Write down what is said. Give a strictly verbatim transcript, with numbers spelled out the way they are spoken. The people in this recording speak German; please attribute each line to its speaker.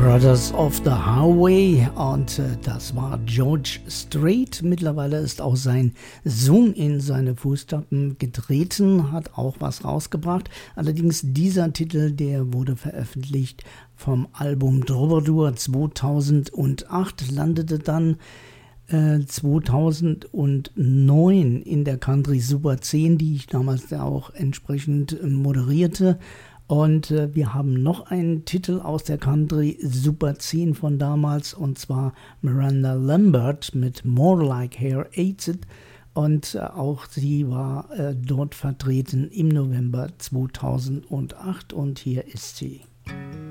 Speaker 1: Brothers of the Highway und äh, das war George Strait. Mittlerweile ist auch sein Sohn in seine Fußstapfen getreten, hat auch was rausgebracht. Allerdings dieser Titel, der wurde veröffentlicht vom Album Troubadour zweitausendacht, landete dann äh, zweitausendneun in der Country Super zehn, die ich damals auch entsprechend moderierte. Und äh, wir haben noch einen Titel aus der Country Super zehn von damals, und zwar Miranda Lambert mit More Like Hair Acid. Und äh, auch sie war äh, dort vertreten im November zweitausendacht, und hier ist sie.